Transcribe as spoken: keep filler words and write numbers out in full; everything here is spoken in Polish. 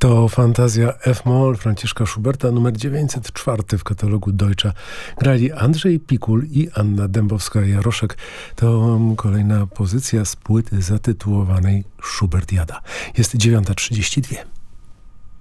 To fantazja F-moll Franciszka Schuberta, numer dziewięćset cztery w katalogu Deutscha. Grali Andrzej Pikul i Anna Dębowska-Jaroszek. To kolejna pozycja z płyty zatytułowanej Schubert Jada. Jest dziewiąta trzydzieści dwa.